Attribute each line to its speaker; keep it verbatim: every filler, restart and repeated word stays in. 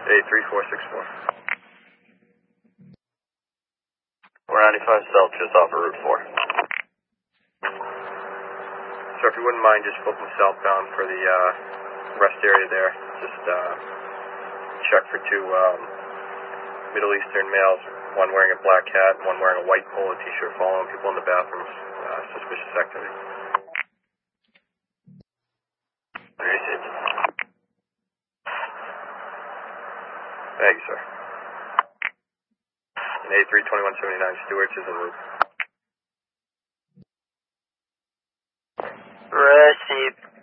Speaker 1: A three four six four. four ninety-five South, just off of Route four. So if you wouldn't mind just flipping southbound for the uh, rest area there, just uh, check for two um, Middle Eastern males, one wearing a black hat, one wearing a white polo t-shirt, following people in the bathrooms. Uh, suspicious activity. Thank you, sir. And A three twenty-one seventy-nine Stewart's is en route.
Speaker 2: Received.